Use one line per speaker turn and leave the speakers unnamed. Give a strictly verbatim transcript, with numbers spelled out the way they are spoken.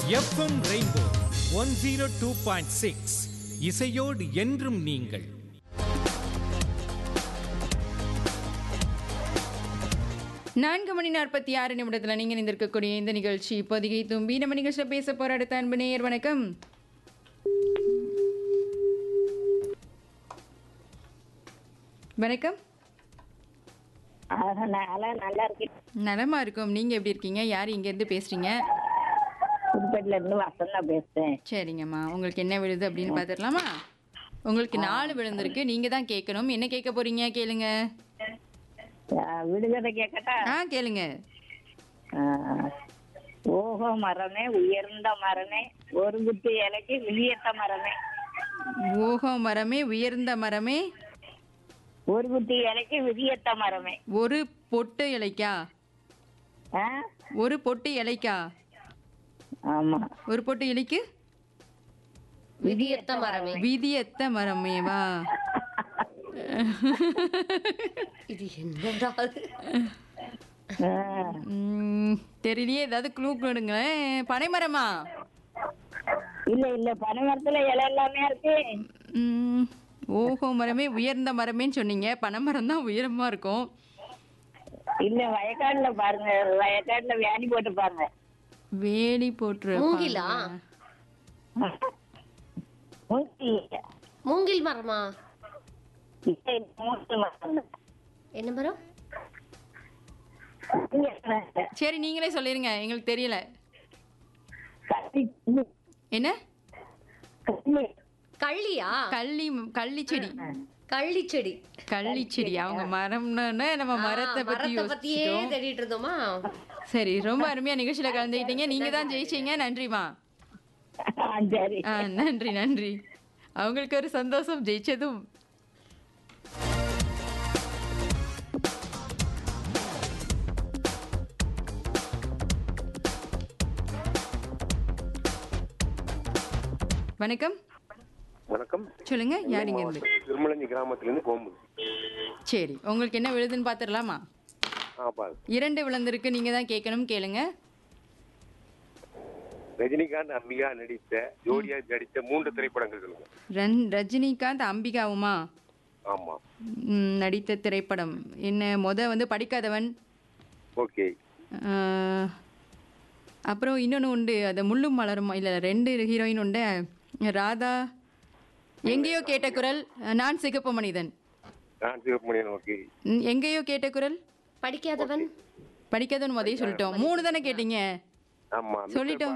FM rainbow one zero two point six இசையோடு என்றும் நீங்கள்.
நான்கு மணி நாற்பத்தி ஆறு நிமிடத்தில் நீங்கள் இணைந்திருக்கக்கூடிய இந்த நிகழ்ச்சி இப்போதைக்கு தும்பி நம்ம நிகழ்ச்சியில் பேச போகிற அடுத்த அன்பு நேயர் வணக்கம். வணக்கம்.
நல்லா இருக்கேன்.
நலமா இருக்கும். நீங்க எப்படி இருக்கீங்க? யார் இங்க இருந்து பேசுறீங்க?
புதுப்பேட்டில இருந்து வசந்தா பேசுறேன்.
சரிங்கம்மா, உங்களுக்கு என்ன விழுது அப்படின்னு பாத்துடலாமா? உங்களுக்கு நாலு விழுந்திருக்கு. நீங்க தான் கேட்கணும். என்ன கேட்க போறீங்க? கேளுங்க.
விடுகதை கேட்கட்டா?
ஆ கேளுங்க.
ஓஹோ மரமே உயர்ந்த மரமே ஒரு குத்து இலைக்கு விதியத்த மரமே.
ஓஹோ மரமே உயர்ந்த மரமே
ஒரு குத்தி இலைக்கு விதியத்த மரமே.
ஒரு பொட்டு இலைக்கா?
ஆ?
ஒரு பொட்டு இலைக்கா?
ஆமா.
ஒரு பொட்டு இலைக்கு
விதியத்த மரமே.
விதியத்த மரமேவா?
இது என்னடா அது?
ம், தெரியலையே. ஏதாவது க்ளூ கொடுங்களேன். பனைமரமா?
இல்ல இல்ல பனை மரத்துல இலை எல்லாமே இருக்கு.
ம், ஓஹோ மரமே உயர்ந்த மரமேன்னு சொன்னீங்க. பனைமரம் தான் உயரமா இருக்கும்.
இல்ல வயக்காடுல பாருங்க, வயக்காடுல வேலி போட்டு பாருங்க.
வேலி போட்டு
மூங்கிலா? மூங்கில் மரமா? என்ன மரம்?
சரி, நீங்களே சொல்லிருங்க, எங்களுக்கு தெரியல. என்ன?
கள்ளியா?
கள்ளி கள்ளி செடி.
கள்ளி செடி.
கள்ளி செடி. அவங்க மரம்னு நம்ம மரத்தை பத்தி
மரத்தை பத்தியே
யோசிச்சிட்டோம்.
தேடிட்டு இருந்தோமா?
சரி, ரொம்ப அருமையா நிகழ்ச்சியில கலந்துக்கிட்டீங்க. நீங்க தான் ஜெயிச்சீங்க. நன்றிமா.
சரி.
ஆ, நன்றி நன்றி. அவங்களுக்கு ஒரு சந்தோஷம் ஜெயிச்சதும். வணக்கம்.
வணக்கம்.
சொல்லுங்க, யார் இங்க இருந்து?
திருமலஞ்சி கிராமத்திலிருந்து கோம்பு.
சரி, உங்களுக்கு என்ன விழுதுன்னு பாத்துடலாமா? இரண்டு விழுந்திருக்கு. நீங்க தான் கேட்கணும். கேளுங்க.
ரஜினிகாந்த் அம்பிகா நடித்த ஜோடியா நடித்த மூன்று திரைப்படங்கள் சொல்லுங்க.
ரன் ரஜினிகாந்த் அம்பிகாவுமா?
ஆமா.
ம், நடித்த திரைப்படம் என்ன? முத வந்து படிக்காதவன்.
ஓகே.
ஆ, அப்புறம் இன்னொன்று உண்டு, அது முள்ளும் மலரும். இல்லை, ரெண்டு ஹீரோயின் உண்டு. ராதா, எங்கேயோ கேட்ட குரல், நான் சிகப்பு மனிதன்.
நான் சிவப்பு மணியன். ஓகே.
ம், எங்கேயோ கேட்ட குரல்,
படிக்காதவன்.
படிக்காதவன் முதல்ல சொல்லிட்டோம். மூணு தானே கேட்டீங்க?
ஆமா.
சொல்லிட்டோம்.